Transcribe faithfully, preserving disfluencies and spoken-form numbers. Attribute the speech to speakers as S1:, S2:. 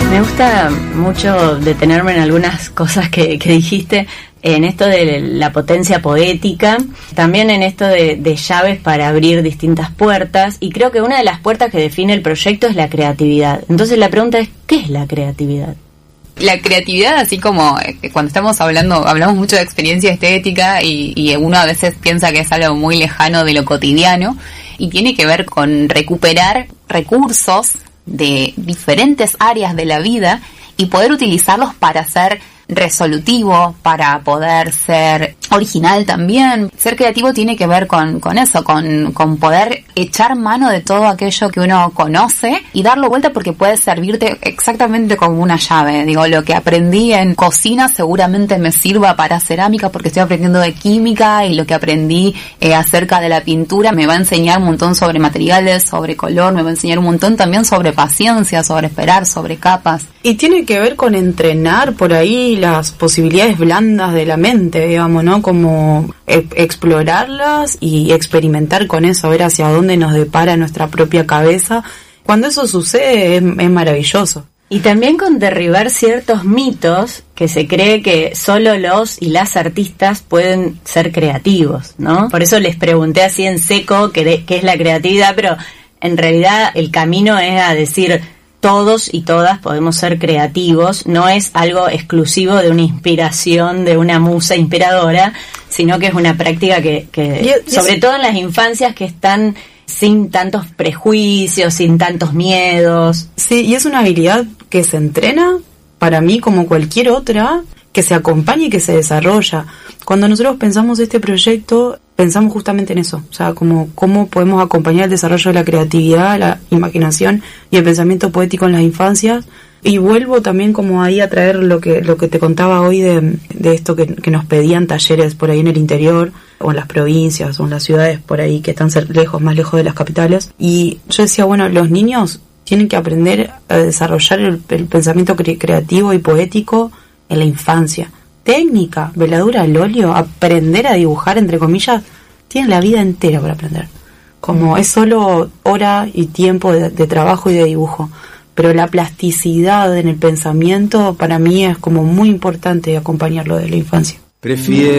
S1: Me gusta mucho detenerme en algunas cosas que, que dijiste, en esto de la potencia poética, también en esto de, de llaves para abrir distintas puertas, y creo que una de las puertas que define el proyecto es la creatividad. Entonces la pregunta es, ¿qué es la creatividad?
S2: La creatividad, así como cuando estamos hablando, hablamos mucho de experiencia estética y, y uno a veces piensa que es algo muy lejano de lo cotidiano, y tiene que ver con recuperar recursos de diferentes áreas de la vida y poder utilizarlos para ser resolutivo, para poder ser original también. Ser creativo tiene que ver con, con eso, con, con poder echar mano de todo aquello que uno conoce y darlo vuelta, porque puede servirte exactamente como una llave. Digo, lo que aprendí en cocina seguramente me sirva para cerámica porque estoy aprendiendo de química, y lo que aprendí eh, acerca de la pintura me va a enseñar un montón sobre materiales, sobre color, me va a enseñar un montón también sobre paciencia, sobre esperar, sobre capas.
S3: Y tiene que ver con entrenar por ahí las posibilidades blandas de la mente, digamos, ¿no? Como e- explorarlas y experimentar con eso, ver hacia dónde nos depara nuestra propia cabeza. Cuando eso sucede es, es maravilloso.
S1: Y también con derribar ciertos mitos que se cree que solo los y las artistas pueden ser creativos, ¿no? Por eso les pregunté así en seco qué, qué es la creatividad, pero en realidad el camino es a decir, todos y todas podemos ser creativos, no es algo exclusivo de una inspiración, de una musa inspiradora, sino que es una práctica que, que y, y sobre es... todo en las infancias, que están sin tantos prejuicios, sin tantos miedos.
S3: Sí, y es una habilidad que se entrena, para mí, como cualquier otra, que se acompaña y que se desarrolla. Cuando nosotros pensamos este proyecto, pensamos justamente en eso, o sea, como cómo podemos acompañar el desarrollo de la creatividad, la imaginación y el pensamiento poético en las infancias. Y vuelvo también como ahí a traer lo que lo que te contaba hoy de, de esto que, que nos pedían talleres por ahí en el interior, o en las provincias, o en las ciudades por ahí que están lejos, más lejos de las capitales. Y yo decía, bueno, los niños tienen que aprender a desarrollar el, el pensamiento cre- creativo y poético en la infancia. Técnica, veladura al óleo, aprender a dibujar, entre comillas, tienen la vida entera para aprender. Como es solo hora y tiempo de, de trabajo y de dibujo. Pero la plasticidad en el pensamiento para mí es como muy importante acompañarlo de la infancia.
S4: Prefiero